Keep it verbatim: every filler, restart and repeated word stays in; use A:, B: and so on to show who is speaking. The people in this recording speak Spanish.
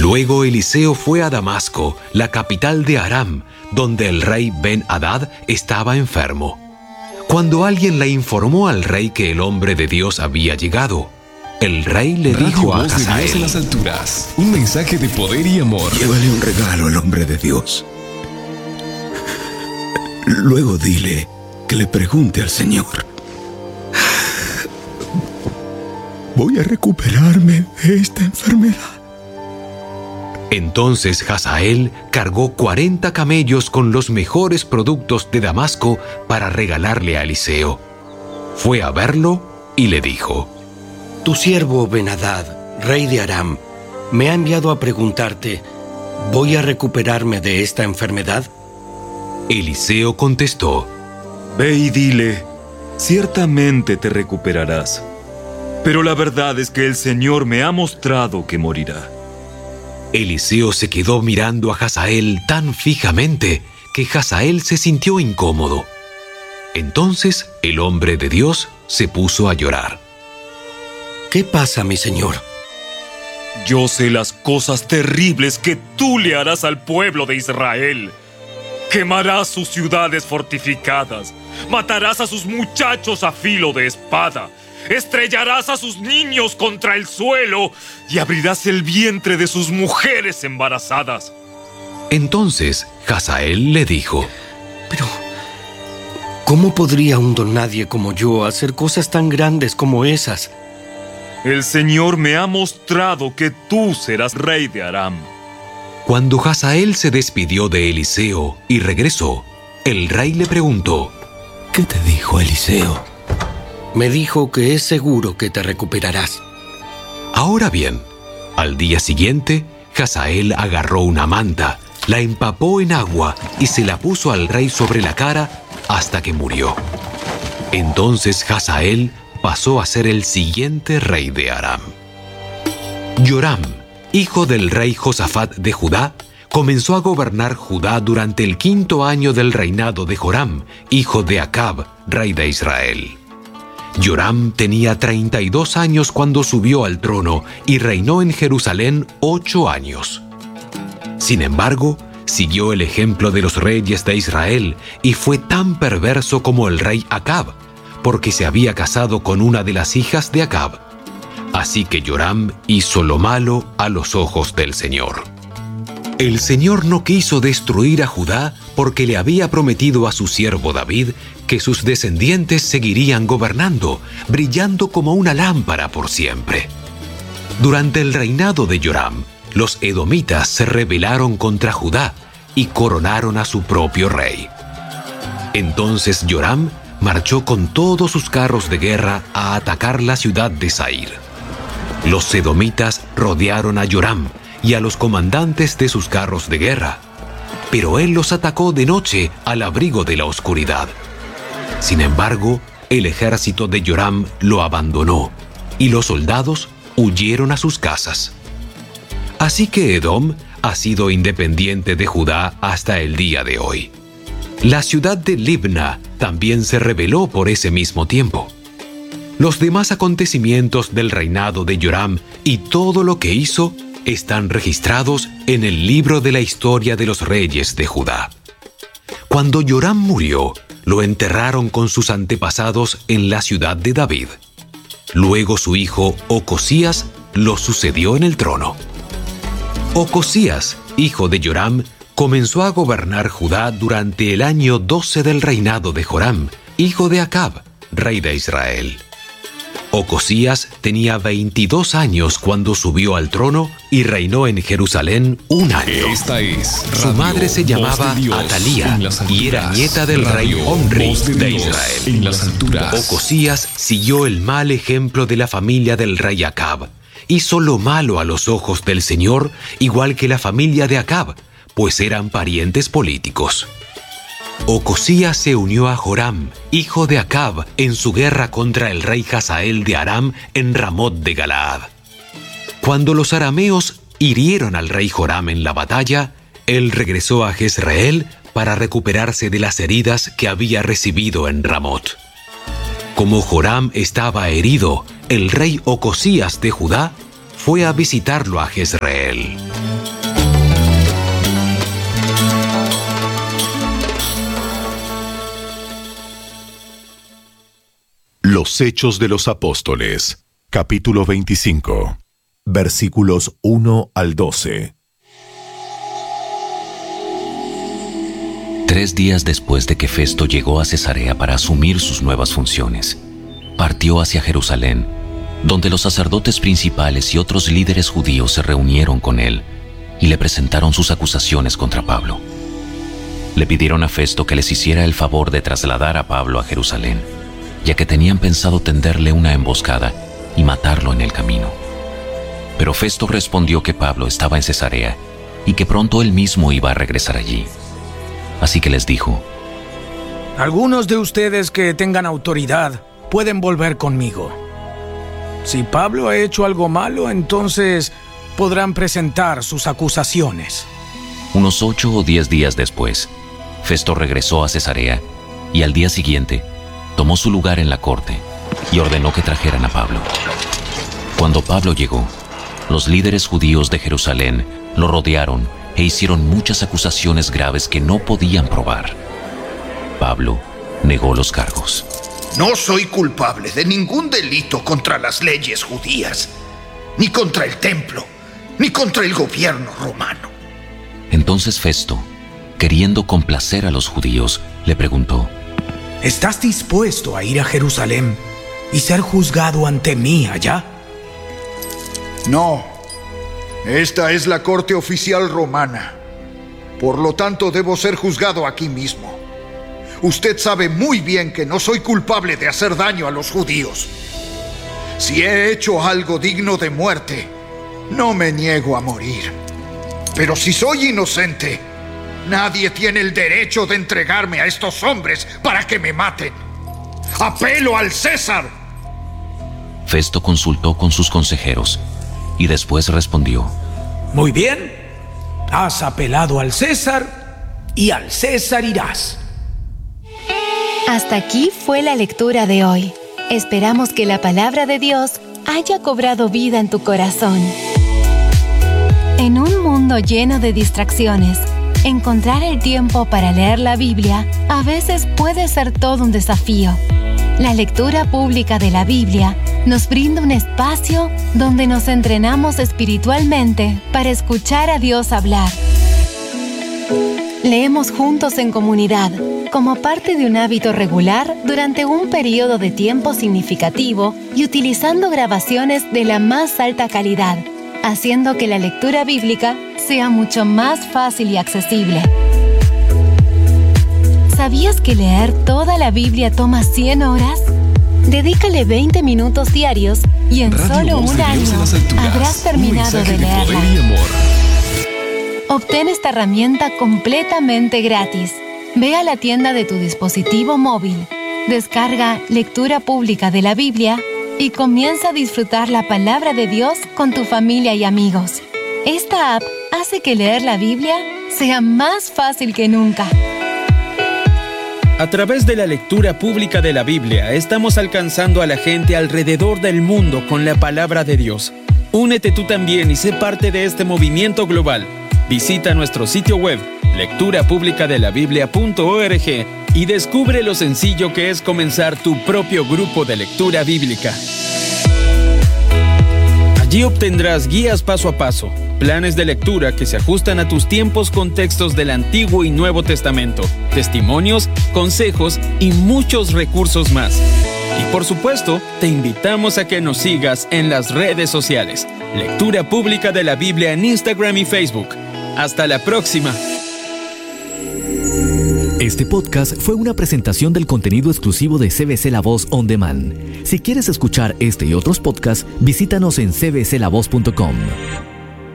A: Luego Eliseo fue a Damasco, la capital de Aram, donde el rey Ben-Hadad estaba enfermo. Cuando alguien le informó al rey que el hombre de Dios había llegado, el rey le
B: Radio
A: dijo a
B: Voz de Dios
A: Hazael:
B: en las alturas, un mensaje de poder y amor.
C: Llévale un regalo al hombre de Dios. Luego dile que le pregunte al Señor: ¿voy a recuperarme de esta enfermedad?
A: Entonces Hazael cargó cuarenta camellos con los mejores productos de Damasco para regalarle a Eliseo. Fue a verlo y le dijo:
D: Tu siervo Ben-Hadad, rey de Aram, me ha enviado a preguntarte: ¿voy a recuperarme de esta enfermedad?
A: Eliseo contestó:
E: Ve y dile, ciertamente te recuperarás. Pero la verdad es que el Señor me ha mostrado que morirá.
A: Eliseo se quedó mirando a Hazael tan fijamente que Hazael se sintió incómodo. Entonces el hombre de Dios se puso a llorar.
D: ¿Qué pasa, mi señor?
E: Yo sé las cosas terribles que tú le harás al pueblo de Israel. Quemarás sus ciudades fortificadas, matarás a sus muchachos a filo de espada, estrellarás a sus niños contra el suelo y abrirás el vientre de sus mujeres embarazadas.
A: Entonces Hazael le dijo:
D: Pero, ¿cómo podría un don nadie como yo hacer cosas tan grandes como esas?
E: El Señor me ha mostrado que tú serás rey de Aram.
A: Cuando Hazael se despidió de Eliseo y regresó, el rey le preguntó:
C: ¿Qué te dijo Eliseo?
D: Me dijo que es seguro que te recuperarás.
A: Ahora bien, al día siguiente, Hazael agarró una manta, la empapó en agua y se la puso al rey sobre la cara hasta que murió. Entonces Hazael pasó a ser el siguiente rey de Aram. Yoram, hijo del rey Josafat de Judá, comenzó a gobernar Judá durante el quinto año del reinado de Joram, hijo de Acab, rey de Israel. Yoram tenía treinta y dos años cuando subió al trono y reinó en Jerusalén ocho años. Sin embargo, siguió el ejemplo de los reyes de Israel y fue tan perverso como el rey Acab, porque se había casado con una de las hijas de Acab. Así que Yoram hizo lo malo a los ojos del Señor. El Señor no quiso destruir a Judá porque le había prometido a su siervo David que sus descendientes seguirían gobernando, brillando como una lámpara por siempre. Durante el reinado de Yoram, los edomitas se rebelaron contra Judá y coronaron a su propio rey. Entonces Yoram marchó con todos sus carros de guerra a atacar la ciudad de Zair. Los edomitas rodearon a Yoram y a los comandantes de sus carros de guerra, pero él los atacó de noche al abrigo de la oscuridad. Sin embargo, el ejército de Yoram lo abandonó y los soldados huyeron a sus casas. Así que Edom ha sido independiente de Judá hasta el día de hoy. La ciudad de Libna también se rebeló por ese mismo tiempo. Los demás acontecimientos del reinado de Yoram y todo lo que hizo están registrados en el libro de la historia de los reyes de Judá. Cuando Yoram murió, lo enterraron con sus antepasados en la ciudad de David. Luego su hijo Ocosías lo sucedió en el trono. Ocosías, hijo de Yoram, comenzó a gobernar Judá durante el año doce del reinado de Joram, hijo de Acab, rey de Israel. Ocosías tenía veintidós años cuando subió al trono y reinó en Jerusalén un año.
B: Esta es
A: Su
B: Radio
A: madre se llamaba
B: Voz de Dios
A: Atalía
B: en las
A: y era
B: alturas.
A: nieta del rey
B: Radio
A: Omri
B: Voz de
A: de
B: Dios
A: Israel.
B: en las alturas.
A: Ocosías siguió el mal ejemplo de la familia del rey Acab. Hizo lo malo a los ojos del Señor, igual que la familia de Acab, pues eran parientes políticos. Ocosías se unió a Joram, hijo de Acab, en su guerra contra el rey Hazael de Aram en Ramot de Galaad. Cuando los arameos hirieron al rey Joram en la batalla, él regresó a Jezreel para recuperarse de las heridas que había recibido en Ramot. Como Joram estaba herido, el rey Ocosías de Judá fue a visitarlo a Jezreel.
F: Los Hechos de los Apóstoles, capítulo veinticinco, versículos uno al doce.
G: Tres días después de que Festo llegó a Cesarea para asumir sus nuevas funciones, partió hacia Jerusalén, donde los sacerdotes principales y otros líderes judíos se reunieron con él y le presentaron sus acusaciones contra Pablo. Le pidieron a Festo que les hiciera el favor de trasladar a Pablo a Jerusalén, ya que tenían pensado tenderle una emboscada y matarlo en el camino. Pero Festo respondió que Pablo estaba en Cesarea y que pronto él mismo iba a regresar allí. Así que les dijo:
H: algunos de ustedes que tengan autoridad pueden volver conmigo. Si Pablo ha hecho algo malo, entonces podrán presentar sus acusaciones.
G: Unos ocho o diez días después, Festo regresó a Cesarea y al día siguiente tomó su lugar en la corte y ordenó que trajeran a Pablo. Cuando Pablo llegó, los líderes judíos de Jerusalén lo rodearon e hicieron muchas acusaciones graves que no podían probar. Pablo negó los cargos.
I: No soy culpable de ningún delito contra las leyes judías, ni contra el templo, ni contra el gobierno romano.
G: Entonces Festo, queriendo complacer a los judíos, le preguntó:
H: ¿estás dispuesto a ir a Jerusalén y ser juzgado ante mí allá?
I: No, esta es la corte oficial romana. Por lo tanto, debo ser juzgado aquí mismo. Usted sabe muy bien que no soy culpable de hacer daño a los judíos. Si he hecho algo digno de muerte, no me niego a morir. Pero si soy inocente, nadie tiene el derecho de entregarme a estos hombres para que me maten. ¡Apelo al César!
G: Festo consultó con sus consejeros y después respondió:
H: muy bien, has apelado al César y al César irás.
J: Hasta aquí fue la lectura de hoy. Esperamos que la palabra de Dios haya cobrado vida en tu corazón. En un mundo lleno de distracciones, encontrar el tiempo para leer la Biblia a veces puede ser todo un desafío. La lectura pública de la Biblia nos brinda un espacio donde nos entrenamos espiritualmente para escuchar a Dios hablar. Leemos juntos en comunidad, como parte de un hábito regular durante un periodo de tiempo significativo y utilizando grabaciones de la más alta calidad, haciendo que la lectura bíblica sea mucho más fácil y accesible. ¿Sabías que leer toda la Biblia toma cien horas? Dedícale veinte minutos diarios y en
B: Radio
J: solo
B: Voz
J: un
B: de Dios en
J: año
B: las alturas.
J: habrás terminado
B: Un
J: de
B: mensaje de
J: leerla.
B: poder y amor.
J: Obtén esta herramienta completamente gratis. Ve a la tienda de tu dispositivo móvil, descarga Lectura Pública de la Biblia y comienza a disfrutar la palabra de Dios con tu familia y amigos. Esta app hace que leer la Biblia sea más fácil que nunca.
K: A través de la lectura pública de la Biblia, estamos alcanzando a la gente alrededor del mundo con la palabra de Dios. Únete tú también y sé parte de este movimiento global. Visita nuestro sitio web, lectura pública de la biblia punto org, y descubre lo sencillo que es comenzar tu propio grupo de lectura bíblica. Allí obtendrás guías paso a paso, planes de lectura que se ajustan a tus tiempos con textos del Antiguo y Nuevo Testamento, testimonios, consejos y muchos recursos más. Y por supuesto, te invitamos a que nos sigas en las redes sociales. Lectura Pública de la Biblia en Instagram y Facebook. ¡Hasta la próxima!
L: Este podcast fue una presentación del contenido exclusivo de C B C La Voz On Demand. Si quieres escuchar este y otros podcasts, visítanos en c b c la voz punto com.